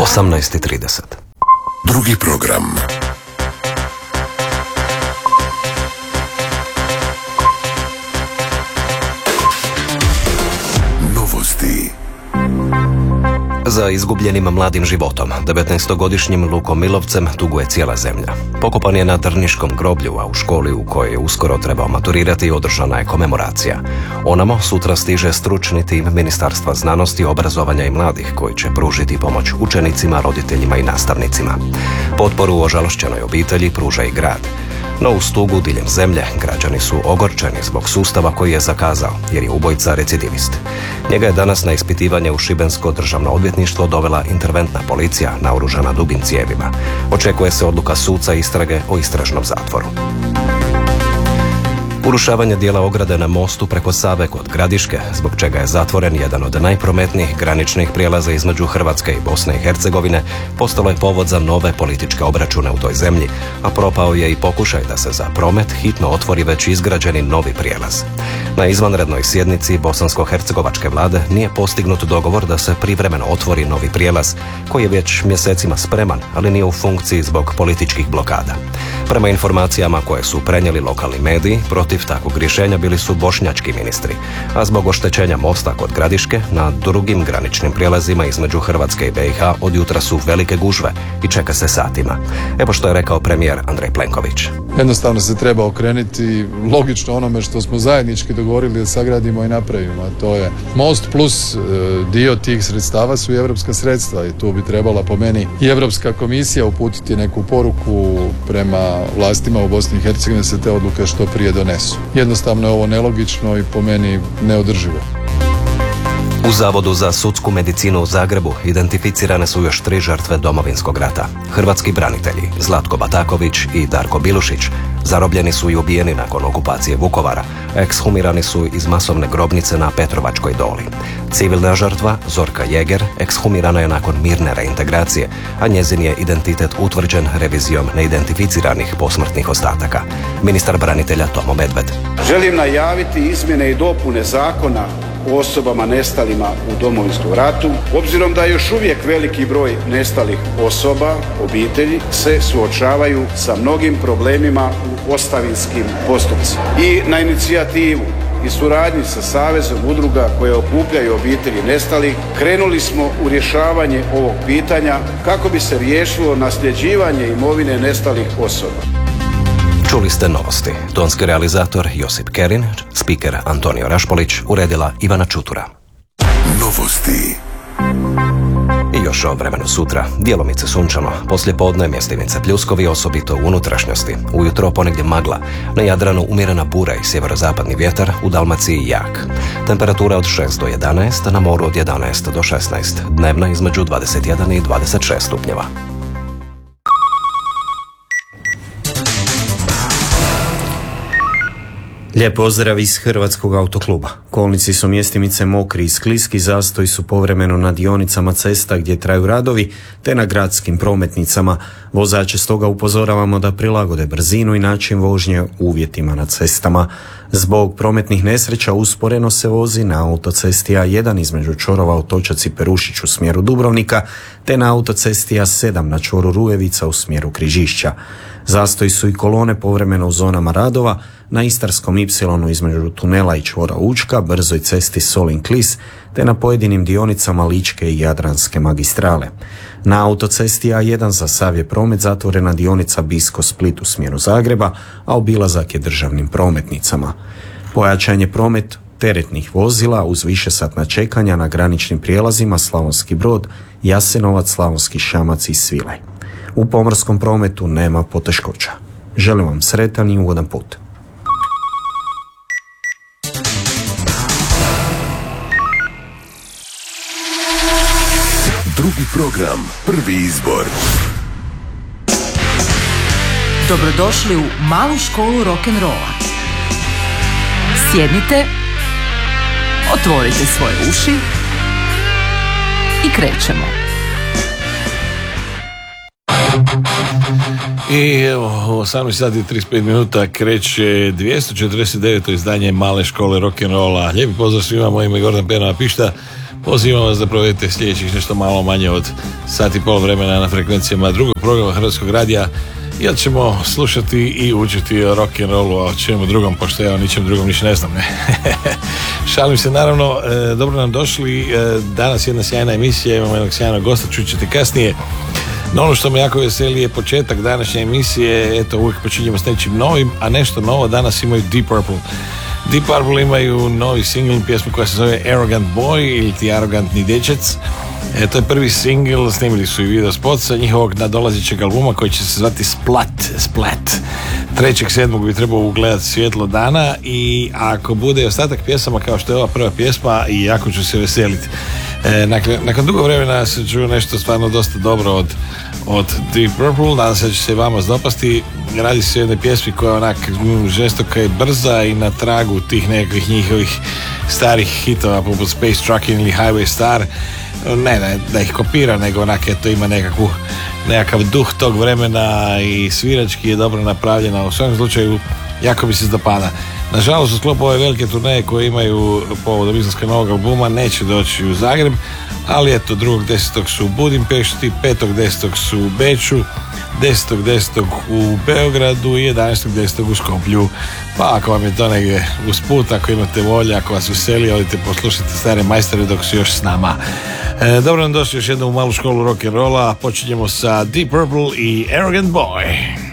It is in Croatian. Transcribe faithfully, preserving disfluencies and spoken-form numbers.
osamnaest i trideset. Drugi program. Novosti. Za izgubljenim mladim životom, devetnaestogodišnjim Lukom Milovcem, tuguje cijela zemlja. Pokopan je na Drniškom groblju, a u školi u kojoj je uskoro trebao maturirati održana je komemoracija. Onamo sutra stiže stručni tim Ministarstva znanosti, obrazovanja i mladih koji će pružiti pomoć učenicima, roditeljima i nastavnicima. Potporu ožalošćenoj obitelji pruža i grad. No uz tugu diljem zemlje građani su ogorčeni zbog sustava koji je zakazao, jer je ubojica recidivist. Njega je danas na ispitivanje u Šibensko državno odvjetništvo dovela interventna policija naoružana dugim cijevima. Očekuje se odluka suca istrage o istražnom zatvoru. Urušavanje dijela ograde na mostu preko Save kod Gradiške, zbog čega je zatvoren jedan od najprometnijih graničnih prijelaza između Hrvatske i Bosne i Hercegovine, postalo je povod za nove političke obračune u toj zemlji, a propao je i pokušaj da se za promet hitno otvori već izgrađeni novi prijelaz. Na izvanrednoj sjednici bosansko-hercegovačke vlade nije postignut dogovor da se privremeno otvori novi prijelaz, koji je već mjesecima spreman, ali nije u funkciji zbog političkih blokada. Prema informacijama koje su prenijeli lokalni mediji, protiv takvog rješenja bili su bošnjački ministri, a zbog oštećenja mosta kod Gradiške na drugim graničnim prijelazima između Hrvatske i B i H od jutra su velike gužve i čeka se satima. Evo što je rekao premijer Andrej Plenković. Jednostavno se treba okrenuti logično onome što smo zajednički dogovorili da sagradimo i napravimo, a to je most plus dio tih sredstava su i europska sredstva i tu bi trebala po meni i Europska komisija uputiti neku poruku prema vlastima u Bosni i Hercegovini da se te odluke što prije donesu. Jednostavno je ovo nelogično i po meni neodrživo. U Zavodu za sudsku medicinu u Zagrebu identificirane su još tri žrtve Domovinskog rata. Hrvatski branitelji Zlatko Bataković i Darko Bilušić zarobljeni su i ubijeni nakon okupacije Vukovara, a ekshumirani su iz masovne grobnice na Petrovačkoj doli. Civilna žrtva Zorka Jeger ekshumirana je nakon mirne reintegracije, a njezin je identitet utvrđen revizijom neidentificiranih posmrtnih ostataka. Ministar branitelja Tomo Medved. Želim najaviti izmjene i dopune zakona o osobama nestalima u Domovinskom ratu, obzirom da još uvijek veliki broj nestalih osoba, obitelji, se suočavaju sa mnogim problemima u ostavinskim postupcima. I na inicijativu i suradnji sa Savezom udruga koje okupljaju obitelji nestalih, krenuli smo u rješavanje ovog pitanja kako bi se riješilo nasljeđivanje imovine nestalih osoba. Čuli ste novosti. Tonski realizator Josip Kerin, spiker Antonio Rašpolić, uredila Ivana Čutura. Novosti. I još o vremenu sutra. Djelomice sunčano, poslije podne mjestimice pljuskovi, osobito u unutrašnjosti. Ujutro ponegdje magla, na Jadranu umjerena bura i sjeverozapadni vjetar, u Dalmaciji jak. Temperatura od šest do jedanaest, na moru od jedanaest do šesnaest. Dnevna između dvadeset jedan i dvadeset šest stupnjeva. Lijep pozdrav iz Hrvatskog autokluba. Kolnici su mjestimice mokri i skliski, zastoji su povremeno na dionicama cesta gdje traju radovi, te na gradskim prometnicama. Vozače stoga upozoravamo da prilagode brzinu i način vožnje uvjetima na cestama. Zbog prometnih nesreća usporeno se vozi na autocesti A jedan između čvorova Otočac i Perušić u smjeru Dubrovnika, te na autocesti A sedam na čvoru Rujevica u smjeru Križišća. Zastoji su i kolone povremeno u zonama radova, na Istarskom ipsilonu između tunela i čvora Učka, brzoj cesti Solin-Klis, te na pojedinim dionicama Ličke i Jadranske magistrale. Na autocesti A jedan za sav je promet zatvorena dionica Bisko-Split u smjeru Zagreba, a obilazak je državnim prometnicama. Pojačan je promet teretnih vozila uz višesatna čekanja na graničnim prijelazima Slavonski Brod, Jasenovac, Slavonski Šamac i Svilaj. U pomorskom prometu nema poteškoća. Želim vam sretan i ugodan put. Drugi program, prvi izbor. Dobrodošli u malu školu rock'n'rolla. Sjednite, otvorite svoje uši i krećemo. I evo, u osamnaest sati i trideset pet minuta kreće dvjesto četrdeset deveto izdanje male škole rock'n'rolla. Lijepi pozdrav svima, moje ime je Gordan Pernava Pišta. Pozivam vas da provedete sljedećih nešto malo manje od sat i pol vremena na frekvencijama drugog programa Hrvatskog radija, jer ćemo slušati i učiti o rock'n'rollu, a o čemu drugom, pošto ja o ničem drugom niš ne znam, ne. Šalim se, naravno, e, dobro nam došli, e, danas jedna sjajna emisija, imamo jednog sjajnog gosta, čućete kasnije. No, ono što me jako veseli je početak današnje emisije, eto, uvijek počinjemo s nečim novim, a nešto novo danas imaju Deep Purple. Deep Purple imaju novi single, pjesmu koja se zove Arrogant Boy ili ti arogantni dječac. E, to je prvi single, snimili su i video spot sa njihovog nadolazećeg albuma koji će se zvati Splat, Splat. trećeg sedmog bi trebao ugledati svjetlo dana i ako bude ostatak pjesama kao što je ova prva pjesma, i jako ću se veseliti. E, nakon, nakon dugo vremena se čuo nešto stvarno dosta dobro od, od Deep Purple, nadam se da će se vama dopasti. Radi se o jednoj pjesmi koja je onak žestoka i brza i na tragu tih nekakvih njihovih starih hitova poput Space Truckin' ili Highway Star. Ne, ne da ih kopira, nego onak eto ima nekakvu, nekakav duh tog vremena i svirački je dobro napravljena. U svakom slučaju jako mi se dopada. Nažalost, u sklopu ove velike turneje koje imaju povodom izlaska novog albuma neće doći u Zagreb, ali eto, drugog desetog su u Budimpešti, petog desetog su u Beču, desetog desetog u Beogradu i jedanaestog desetog u Skoplju. Pa ako vam je to negdje usput, ako imate volje, ako vas veseli, odite poslušati stare majstore dok su još s nama. E, dobro nam došli još jednom u malu školu rock'n'rolla. Počinjemo sa Deep Purple i Arrogant Boy.